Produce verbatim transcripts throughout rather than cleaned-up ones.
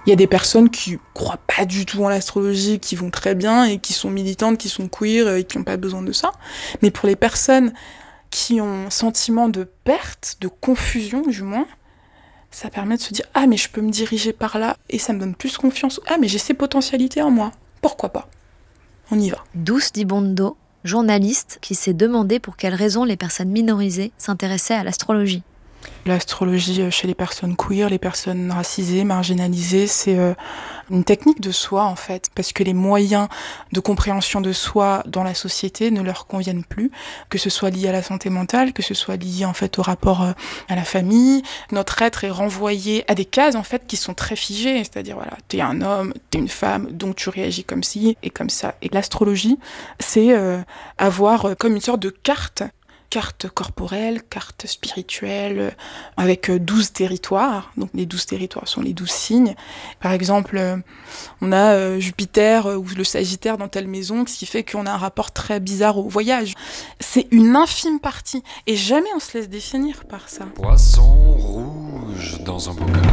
Il y a des personnes qui croient pas du tout en l'astrologie, qui vont très bien et qui sont militantes, qui sont queer et qui n'ont pas besoin de ça. Mais pour les personnes qui ont un sentiment de perte, de confusion du moins, ça permet de se dire « Ah, mais je peux me diriger par là et ça me donne plus confiance. Ah, mais j'ai ces potentialités en moi. Pourquoi pas ? On y va. » Douce Dibondo, journaliste qui s'est demandé pour quelles raisons les personnes minorisées s'intéressaient à l'astrologie. L'astrologie chez les personnes queer, les personnes racisées, marginalisées, c'est euh, une technique de soi en fait, parce que les moyens de compréhension de soi dans la société ne leur conviennent plus, que ce soit lié à la santé mentale, que ce soit lié en fait au rapport euh, à la famille. Notre être est renvoyé à des cases en fait qui sont très figées, c'est-à-dire voilà, t'es un homme, t'es une femme, donc tu réagis comme ci et comme ça. Et l'astrologie, c'est euh, avoir euh, comme une sorte de carte carte corporelle, carte spirituelle, avec douze territoires. Donc les douze territoires sont les douze signes. Par exemple, on a Jupiter ou le Sagittaire dans telle maison, ce qui fait qu'on a un rapport très bizarre au voyage. C'est une infime partie. Et jamais on se laisse définir par ça. Poisson rouge dans un bocal,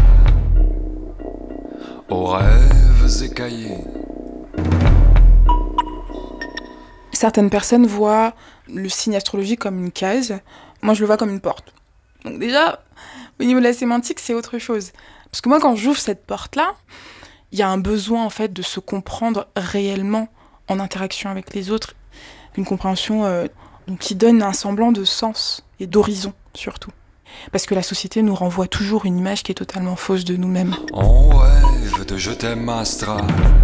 aux rêves écaillés. Certaines personnes voient le signe astrologique comme une case. Moi, je le vois comme une porte. Donc déjà, au niveau de la sémantique, c'est autre chose. Parce que moi, quand j'ouvre cette porte-là, il y a un besoin, en fait, de se comprendre réellement en interaction avec les autres. Une compréhension euh, qui donne un semblant de sens et d'horizon, surtout. Parce que la société nous renvoie toujours une image qui est totalement fausse de nous-mêmes. On rêve de je t'aime astral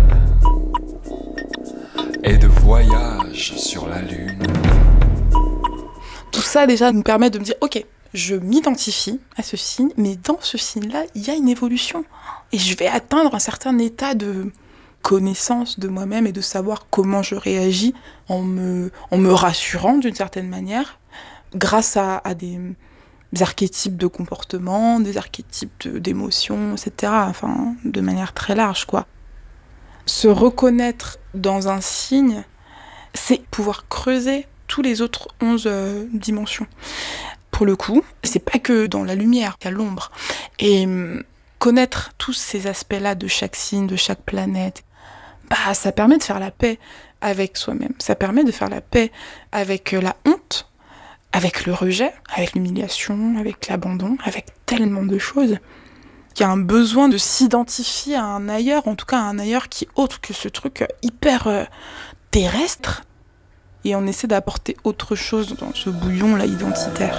et de voyage sur la lune. Tout ça déjà nous permet de me dire, ok, je m'identifie à ce signe, mais dans ce signe-là, il y a une évolution. Et je vais atteindre un certain état de connaissance de moi-même et de savoir comment je réagis en me, en me rassurant d'une certaine manière, grâce à, à des, des archétypes de comportement, des archétypes de, d'émotions, et cetera. Enfin, de manière très large, quoi. Se reconnaître dans un signe, c'est pouvoir creuser tous les autres onze euh, dimensions. Pour le coup, c'est pas que dans la lumière qu'il y a l'ombre. Et euh, connaître tous ces aspects-là de chaque signe, de chaque planète, bah, ça permet de faire la paix avec soi-même. Ça permet de faire la paix avec euh, la honte, avec le rejet, avec l'humiliation, avec l'abandon, avec tellement de choses. Il y a un besoin de s'identifier à un ailleurs, en tout cas à un ailleurs qui est autre que ce truc hyper euh, terrestre. Et on essaie d'apporter autre chose dans ce bouillon-là identitaire.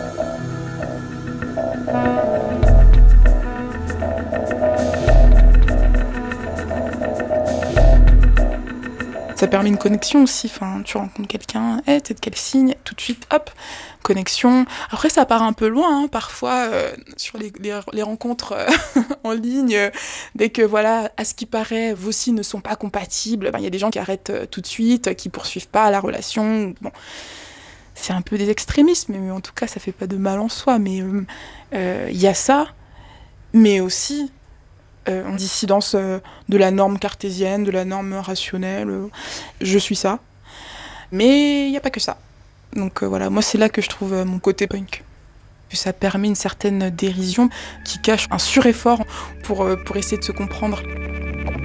Ça permet une connexion aussi, enfin, tu rencontres quelqu'un, hey, t'es de quel signe, tout de suite, hop, connexion. Après, ça part un peu loin, hein, parfois, euh, sur les, les, les rencontres euh, en ligne, euh, dès que, voilà, à ce qui paraît, vos signes ne sont pas compatibles, ben, y a des gens qui arrêtent euh, tout de suite, qui poursuivent pas la relation, bon. C'est un peu des extrémismes, mais en tout cas, ça fait pas de mal en soi, mais il euh, euh, y a ça, mais aussi... Euh, en dissidence euh, de la norme cartésienne, de la norme rationnelle. Euh, je suis ça. Mais il n'y a pas que ça. Donc euh, voilà, moi c'est là que je trouve euh, mon côté punk. Ça permet une certaine dérision qui cache un sureffort pour, euh, pour essayer de se comprendre.